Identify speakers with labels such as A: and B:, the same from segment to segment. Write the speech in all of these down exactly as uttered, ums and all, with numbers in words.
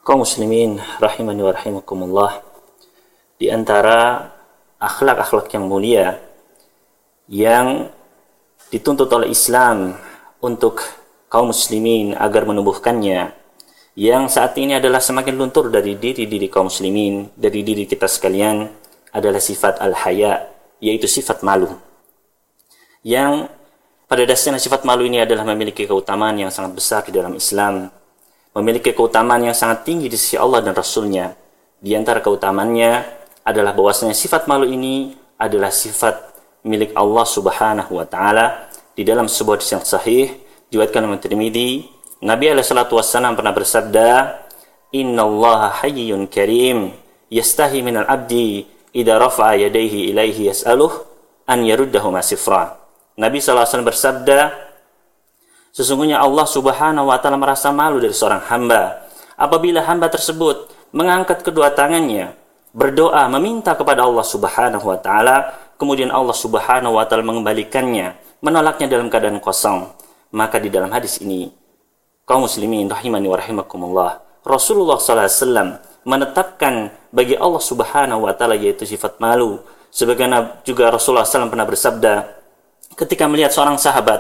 A: Kaum muslimin rahimani wa rahimakumullah, di antara akhlak-akhlak yang mulia yang dituntut oleh Islam untuk kaum muslimin agar menumbuhkannya, yang saat ini adalah semakin luntur dari diri-diri kaum muslimin, dari diri kita sekalian, adalah sifat al-haya, yaitu sifat malu. Yang pada dasarnya sifat malu ini adalah memiliki keutamaan yang sangat besar di dalam Islam, memiliki keutamaan yang sangat tinggi di sisi Allah dan Rasulnya. Di antara keutamaannya adalah bahwasanya sifat malu ini adalah sifat milik Allah Subhanahu wa taala. Di dalam sebuah hadis yang sahih diriwayatkan oleh Tirmidzi, Nabi alaihi salatu wassalam pernah bersabda, "Innallaha hayyun karim, yastahi minal abdi idza rafa'a yadayhi ilaihi yas'aluh an yaruddahuma sifra." Nabi sallallahu alaihi wasallam bersabda, sesungguhnya Allah Subhanahu wa taala merasa malu dari seorang hamba apabila hamba tersebut mengangkat kedua tangannya, berdoa meminta kepada Allah Subhanahu wa taala, kemudian Allah Subhanahu wa taala mengembalikannya, menolaknya dalam keadaan kosong. Maka di dalam hadis ini, kaum muslimin rahimani wa rahimakumullah, Rasulullah sallallahu alaihi wasallam menetapkan bagi Allah Subhanahu wa taala yaitu sifat malu. Sebagaimana juga Rasulullah sallallahu alaihi wasallam pernah bersabda ketika melihat seorang sahabat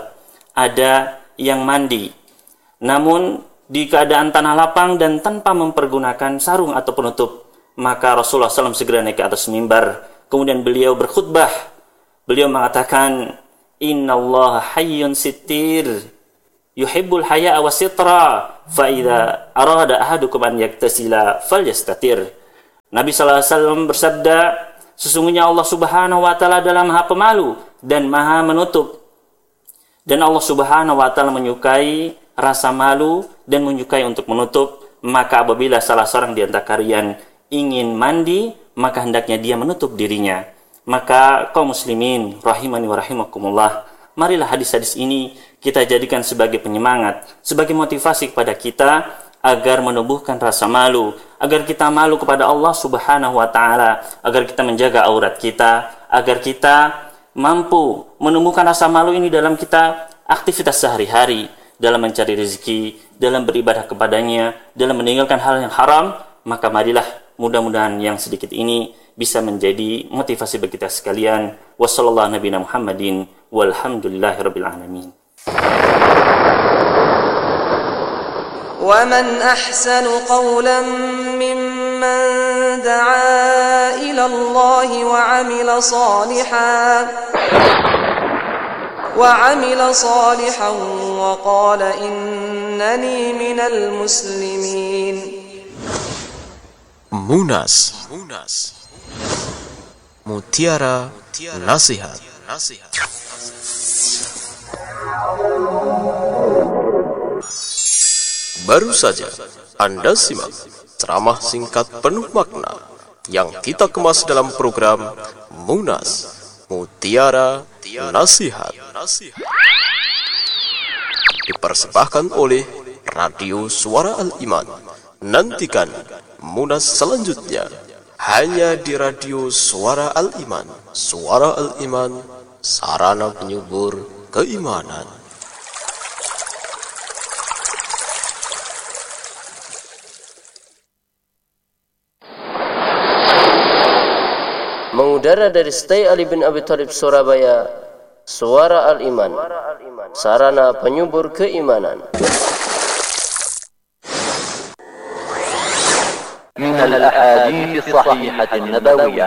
A: ada yang mandi, namun di keadaan tanah lapang dan tanpa mempergunakan sarung atau penutup, maka Rasulullah sallallahu alaihi wasallam segera naik ke atas mimbar, kemudian beliau berkhutbah. Beliau mengatakan, "Innallaha hayyun sittir, yuhibbul haya'a wa sitra, fa idza arada ahadukum an yaktasila falyastatir." Nabi sallallahu alaihi wasallam bersabda, sesungguhnya Allah Subhanahu wa taala adalah Maha Pemalu dan Maha Menutup. Dan Allah Subhanahu wa taala menyukai rasa malu dan menyukai untuk menutup. Maka apabila salah seorang di antara kalian ingin mandi, maka hendaknya dia menutup dirinya. Maka kaum muslimin rahimani wa rahimakumullah, marilah hadis-hadis ini kita jadikan sebagai penyemangat, sebagai motivasi kepada kita agar menumbuhkan rasa malu, agar kita malu kepada Allah Subhanahu wa taala, agar kita menjaga aurat kita, agar kita mampu menumbuhkan rasa malu ini dalam kita aktivitas sehari-hari, dalam mencari rezeki, dalam beribadah kepadanya, dalam meninggalkan hal yang haram. Maka marilah mudah-mudahan yang sedikit ini bisa menjadi motivasi bagi kita sekalian. Wassallallahu nabiyana Muhammadin walhamdulillahirabbil alamin.
B: ومن أحسن قولا ممن دعا إلى الله وعمل صالحا وعمل صالحا وقال إنني من المسلمين.
C: Munas, Mutiara Nasihat. Baru saja Anda simak ceramah singkat penuh makna yang kita kemas dalam program Munas, Mutiara Nasihat, dipersembahkan oleh Radio Suara Al-Iman. Nantikan Munas selanjutnya hanya di Radio Suara Al-Iman. Suara Al-Iman, sarana penyubur keimanan.
D: Mengudara dari Stay Ali bin Abi Thalib Surabaya, Suara Al-Iman, sarana penyubur keimanan.
E: من الأحاديث الصحيحة النبوية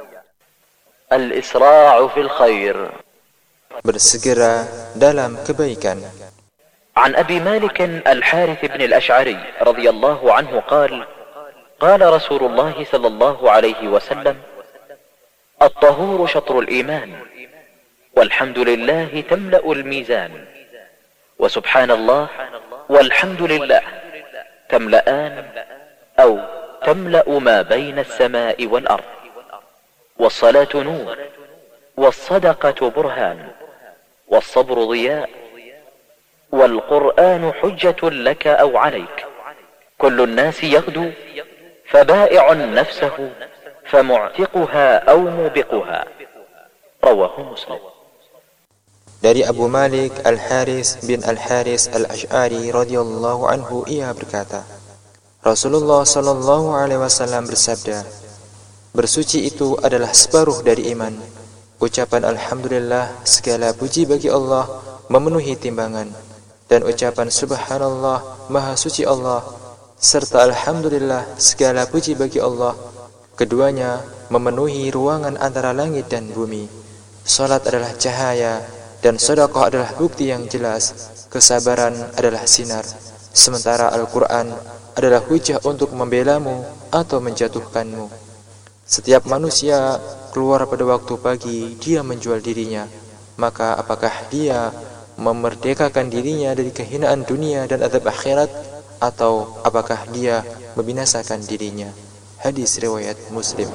E: الإسراع في الخير.
F: Bersegera dalam kebaikan.
E: عن أبي مالك الحارث بن الأشعري رضي الله عنه قال قال رسول الله صلى الله عليه وسلم الطهور شطر الإيمان والحمد لله تملأ الميزان وسبحان الله والحمد لله تملأان أو تملأ ما بين السماء والأرض والصلاة نور والصدقة برهان والصبر ضياء والقرآن حجة لك أو عليك كل الناس يغدو فبائع نفسه فمعتقها أو موبقها رواه مسلم.
F: Dari Abu Malik Al-Haris bin Al-Haris Al-Ash'ari radhiyallahu anhu, ia berkata, Rasulullah Shallallahu Alaihi Wasallam bersabda, bersuci itu adalah separuh dari iman. Ucapan Alhamdulillah, segala puji bagi Allah, memenuhi timbangan, dan ucapan Subhanallah, Maha Suci Allah, serta Alhamdulillah, segala puji bagi Allah, keduanya memenuhi ruangan antara langit dan bumi. Salat adalah cahaya, dan sedekah adalah bukti yang jelas. Kesabaran adalah sinar, sementara Al-Quran adalah hujah untuk membelamu atau menjatuhkanmu. Setiap manusia keluar pada waktu pagi, dia menjual dirinya. Maka apakah dia memerdekakan dirinya dari kehinaan dunia dan azab akhirat, atau apakah dia membinasakan dirinya? Hadis riwayat Muslim.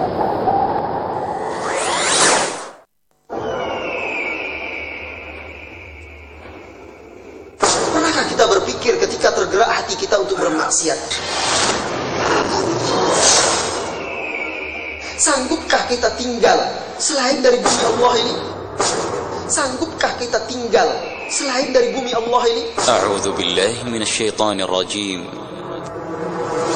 G: Pernahkah kita berpikir ketika tergerak hati kita untuk bermaksiat, sanggupkah kita tinggal selain dari bumi Allah ini? Sanggupkah kita tinggal selain dari bumi Allah ini?
H: A'udzu billahi minasyaitonir rajim.